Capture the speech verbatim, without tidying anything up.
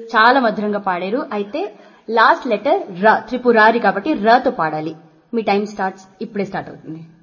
చాలా మధురంగా పాడారు. అయితే లాస్ట్ లెటర్ ర, త్రిపురారి కాబట్టి రతో పాడాలి. మీ టైం స్టార్ట్స్ ఇప్పుడే స్టార్ట్ అవుతుంది.